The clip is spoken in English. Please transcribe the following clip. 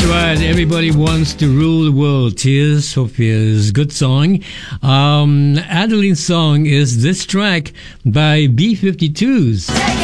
Right, everybody wants to rule the world. Tears for Fears, good song. Adeline's song is this track by B-52s.